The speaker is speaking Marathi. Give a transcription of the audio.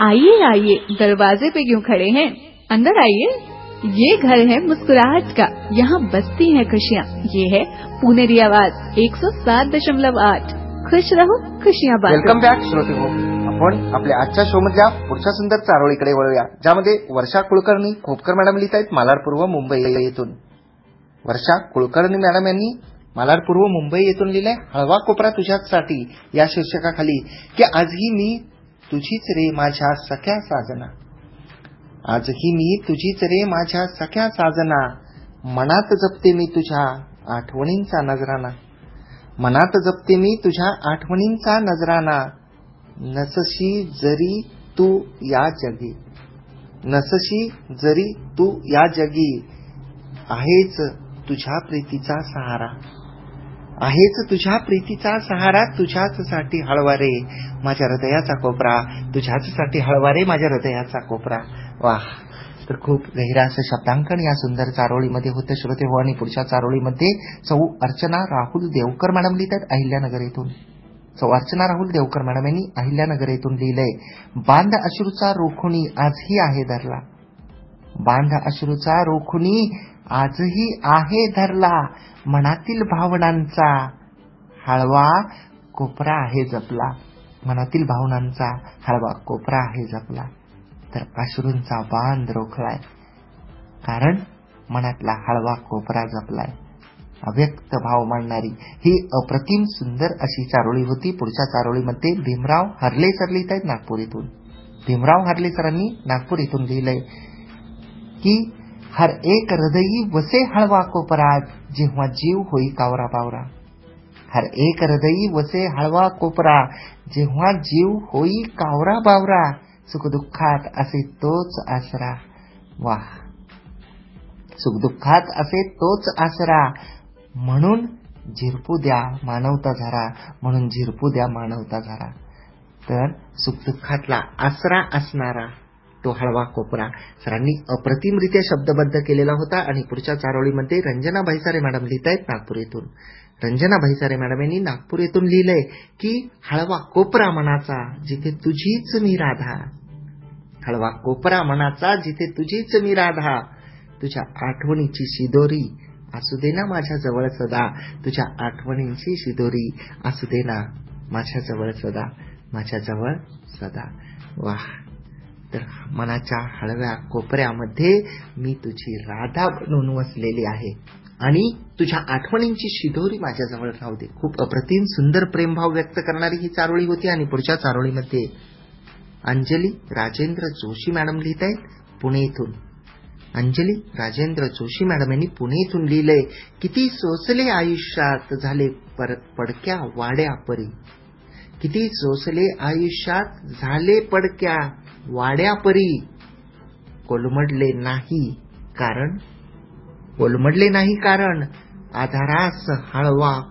आइए आइए, दरवाजे पे क्यों खड़े हैं, अंदर आइए। ये घर है मुस्कुराहट का, यहाँ बसती हैं खुशियाँ। ये है पुणेरी आवाज 107.8। खुश रहो, खुशियाँ बांटो। वेलकम बॅक श्रोते हो, आपण आपल्या आजच्या शो मधल्या पुढच्या सुंदर चारोळीकडे वळूया, ज्यामध्ये वर्षा कुलकर्णी खोपकर मॅडम लिहित आहेत मालाडपूर्व मुंबई येथून। वर्षा कुलकर्णी मॅडम यांनी मालाडपूर्व मुंबई येथून लिहिलंय हळवा कोपरा तुझ्यासाठी या शीर्षकाखाली की आजही मी तुझीच रे माझ्या सख्या साजना, आजही मी तुझीच रे माझ्या सख्या साजना, मनात जपते मी तुझ्या आठवणींचा नजराना, मनात जपते मी तुझ्या आठवणींचा नजराना, नसशी जरी तू या जगी, नसशी जरी तू या जगी, आहेच तुझ्या प्रीतीचा सहारा, आहेच तुझ्या प्रीतीचा सहारा, तुझ्याच साठी हळवा रे माझ्या हृदयाचा कोपरा, तुझ्याच साठी हळवा रे माझ्या हृदयाचा कोपरा। वाह, तर खूप गहिरा असं शब्दांकन या सुंदर चारोळीमध्ये होतं श्रोते हो। आणि पुढच्या चारोळीमध्ये सौ अर्चना राहुल देवकर मॅडम लिहितात अहिल्यानगर येथून। सौ अर्चना राहुल देवकर मॅडम यांनी अहिल्यानगर येथून लिहिलंय बांध अश्रूचा रोखुणी आजही आहे धरला, बांध अश्रूचा रोखुणी आजही आहे धरला, मनातील भावनांचा हळवा कोपरा आहे जपला, मनातील भावनांचा हळवा कोपरा आहे जपला। तर अश्रूंचा बांध रोखलाय कारण मनातला हळवा कोपरा जपलाय। अव्यक्त भाव मांडणारी ही अप्रतिम सुंदर अशी चारोळी होती। पुढच्या चारोळीमध्ये भीमराव हरले सर लिहित आहेत नागपूर इथून। भीमराव हरले सरांनी नागपूर इथून लिहिलंय की हर एक हृदयी वसे हळवा कोपरा, जेव्हा जीव होई कावरा बावरा, हर एक हृदयी वसे हळवा कोपरा, जेव्हा जीव होई कावरा बावरा, सुखदुःखात असे तोच आसरा। वाह, सुखदुःखात असे तोच आसरा, म्हणून झिरपू द्या मानवता जरा, म्हणून झिरपू द्या मानवता जरा। तर सुखदुःखातला आसरा असणारा तो हळवा कोपरा सरांनी अप्रतिमरित्या शब्दबद्ध केलेला होता। आणि पुढच्या चारोळीमध्ये रंजना भाईसारे मॅडम लिहित आहेत नागपूर येथून। रंजना भाईसारे मॅडम यांनी नागपूर येथून लिहिलंय की हळवा कोपरा मनाचा जिथे तुझीच मी राधा, हळवा कोपरा मनाचा जिथे तुझीच मी राधा, तुझ्या आठवणीची शिदोरी असू दे ना माझ्या जवळ सदा, तुझ्या आठवणींची शिदोरी असू दे ना माझ्या जवळ सदा, माझ्या जवळ सदा। वाह, तर मनाच्या हळव्या कोपऱ्यामध्ये मी तुझी राधा बनून वसलेली आहे आणि तुझ्या आठवणींची शिदोरी माझ्या जवळ राहू दे। खूप अप्रतिम सुंदर प्रेमभाव व्यक्त करणारी ही चारोळी होती। आणि पुढच्या चारोळीमध्ये अंजली राजेंद्र जोशी मॅडम लिहित आहेत पुणे इथून। अंजली राजेंद्र जोशी मॅडम यांनी पुणे इथून लिहिलंय किती सोसले आयुष्यात झाले पडक्या वाड्या परी, किती सोसले आयुष्यात झाले पडक्या वाड्या परी, कोलमडले नाही कारण, कोलमडले नाही कारण आधारास हळवा